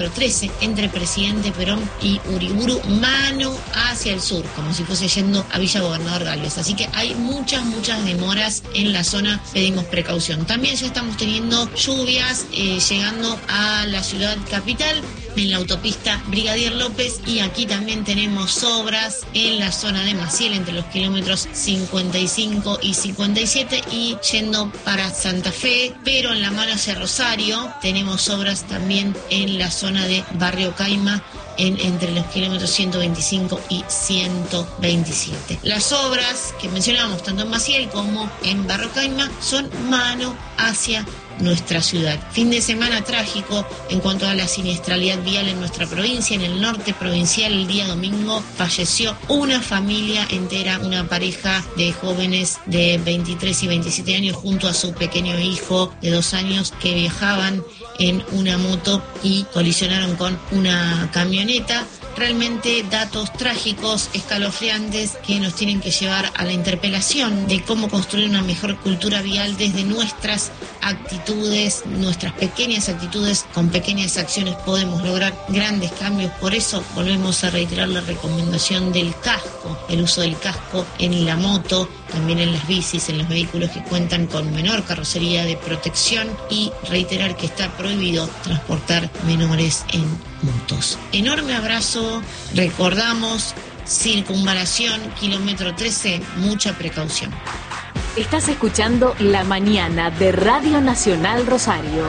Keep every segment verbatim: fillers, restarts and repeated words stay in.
trece entre Presidente Perón y Uriburu, mano hacia el sur, como si fuese yendo a Villa Gobernador Galvez. Así que hay muchas, muchas demoras en la zona, pedimos precaución. También ya estamos teniendo lluvias eh, llegando a la ciudad capital, en la autopista Brigadier López, y aquí también tenemos obras en la zona de Maciel entre los kilómetros cincuenta y cinco y cincuenta y siete y yendo para Santa Fe, pero en la mano hacia Rosario tenemos obras también en la zona de Barrio Caima, En, entre los kilómetros ciento veinticinco y ciento veintisiete. Las obras que mencionamos tanto en Maciel como en Barrio Caima son mano hacia nuestra ciudad. Fin de semana trágico en cuanto a la siniestralidad vial en nuestra provincia. En el norte provincial, el día domingo falleció una familia entera, una pareja de jóvenes de veintitrés y veintisiete años junto a su pequeño hijo de dos años que viajaban en una moto y colisionaron con una camioneta. Realmente datos trágicos, escalofriantes, que nos tienen que llevar a la interpelación de cómo construir una mejor cultura vial desde nuestras actitudes, nuestras pequeñas actitudes. Con pequeñas acciones podemos lograr grandes cambios. Por eso volvemos a reiterar la recomendación del casco, el uso del casco en la moto, también en las bicis, en los vehículos que cuentan con menor carrocería de protección, y reiterar que está prohibido transportar menores en motos. Enorme abrazo, recordamos, circunvalación, kilómetro trece, mucha precaución. Estás escuchando La Mañana de Radio Nacional Rosario.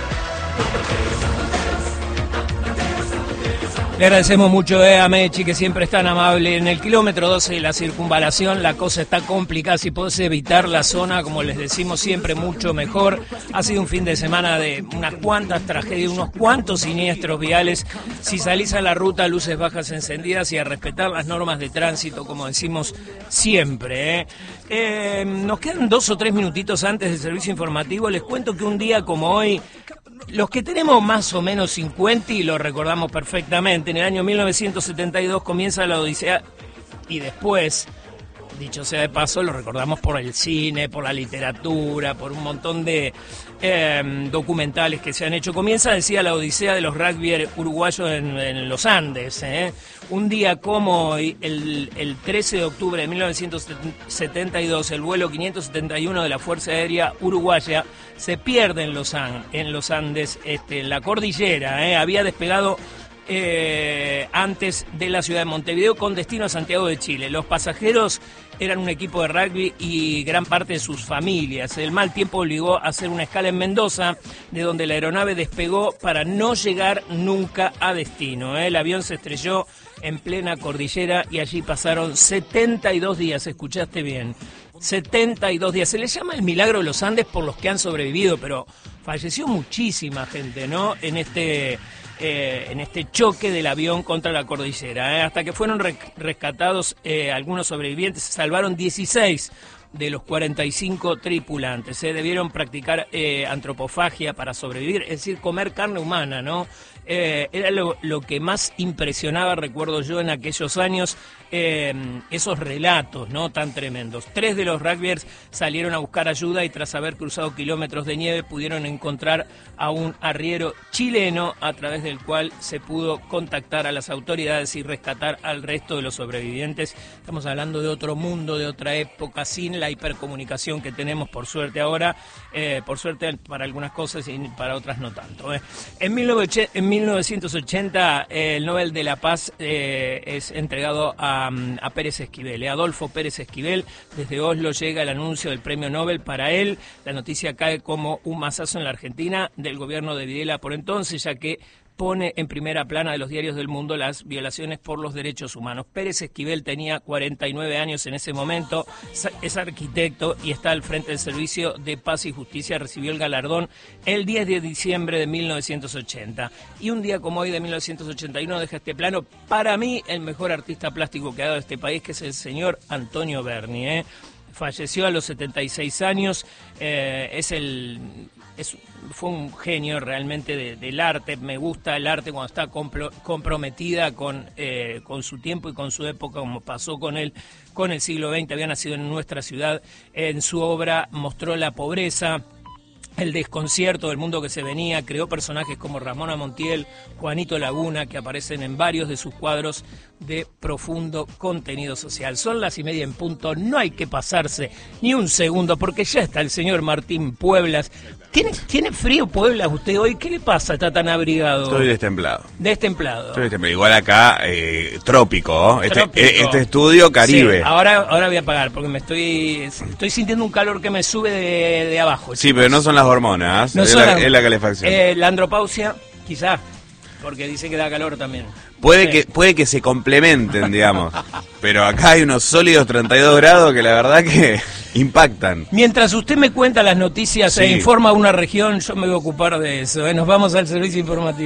Le agradecemos mucho eh, a Mechi, que siempre es tan amable. En el kilómetro doce de la circunvalación la cosa está complicada. Si podés evitar la zona, como les decimos siempre, mucho mejor. Ha sido un fin de semana de unas cuantas tragedias, unos cuantos siniestros viales. Si salís a la ruta, luces bajas encendidas y a respetar las normas de tránsito, como decimos siempre. Eh. Eh, nos quedan dos o tres minutitos antes del servicio informativo. Les cuento que un día como hoy, los que tenemos más o menos cincuenta y lo recordamos perfectamente, en el año mil novecientos setenta y dos comienza la Odisea, y después, dicho sea de paso, lo recordamos por el cine, por la literatura, por un montón de eh, documentales que se han hecho. Comienza, decía, la Odisea de los rugbyers uruguayos en, en los Andes. ¿eh? Un día como hoy, el, el trece de octubre de mil novecientos setenta y dos, el vuelo quinientos setenta y uno de la Fuerza Aérea Uruguaya se pierde en los, en los Andes, este, en la cordillera. ¿eh? Había despegado Eh, antes de la ciudad de Montevideo con destino a Santiago de Chile. Los pasajeros eran un equipo de rugby y gran parte de sus familias. El mal tiempo obligó a hacer una escala en Mendoza, de donde la aeronave despegó para no llegar nunca a destino. ¿eh? El avión se estrelló en plena cordillera y allí pasaron setenta y dos días, escuchaste bien, setenta y dos días. Se les llama el milagro de los Andes por los que han sobrevivido, pero falleció muchísima gente, ¿no? En este... Eh, en este choque del avión contra la cordillera, ¿eh? Hasta que fueron re- rescatados eh, algunos sobrevivientes. Se salvaron dieciséis de los cuarenta y cinco tripulantes. ¿eh? Debieron practicar eh, antropofagia para sobrevivir, es decir, comer carne humana, ¿no? Eh, era lo, lo que más impresionaba, recuerdo yo, en aquellos años, eh, esos relatos, ¿no? Tan tremendos. Tres de los rugbyers salieron a buscar ayuda y tras haber cruzado kilómetros de nieve pudieron encontrar a un arriero chileno a través del cual se pudo contactar a las autoridades y rescatar al resto de los sobrevivientes. Estamos hablando de otro mundo, de otra época, sin la hipercomunicación que tenemos por suerte ahora, eh, por suerte para algunas cosas y para otras no tanto. ¿eh? En, mil novecientos ochenta eh, el Nobel de la Paz eh, es entregado a, a Pérez Esquivel, eh, Adolfo Pérez Esquivel. Desde Oslo llega el anuncio del premio Nobel para él. La noticia cae como un mazazo en la Argentina del gobierno de Videla por entonces, ya que pone en primera plana de los diarios del mundo las violaciones por los derechos humanos. Pérez Esquivel tenía cuarenta y nueve años en ese momento, es arquitecto y está al frente del Servicio de Paz y Justicia. Recibió el galardón el diez de diciembre de mil novecientos ochenta. Y un día como hoy de mil novecientos ochenta y uno deja este plano, para mí, el mejor artista plástico que ha dado este país, que es el señor Antonio Berni. ¿eh? Falleció a los setenta y seis años, eh, es el... Es, fue un genio realmente de, del arte. Me gusta el arte cuando está compro, comprometida con, eh, con su tiempo y con su época, como pasó con él con el siglo veinte. Había nacido en nuestra ciudad. En su obra mostró la pobreza, el desconcierto del mundo que se venía, creó personajes como Ramona Montiel, Juanito Laguna, que aparecen en varios de sus cuadros de profundo contenido social. Son las y media en punto, no hay que pasarse ni un segundo, porque ya está el señor Martín Pueblas. ¿Tiene, ¿Tiene frío Pueblas usted hoy? ¿Qué le pasa? ¿Está tan abrigado? Estoy destemplado. Destemplado. Estoy destemplado. Igual acá, eh, trópico, este, Trópico. eh, este estudio Caribe. Sí, ahora, ahora voy a apagar, porque me estoy estoy sintiendo un calor que me sube de, de abajo. Sí, chicos. pero no son las hormonas, No es, son la, las- es la calefacción. Eh, la andropausia, quizá, porque dice que da calor también. Puede Sí. que puede que se complementen, digamos. Pero acá hay unos sólidos treinta y dos grados que la verdad que impactan. Mientras usted me cuenta las noticias Sí. e informa a una región, yo me voy a ocupar de eso. ¿eh? Nos vamos al servicio informativo.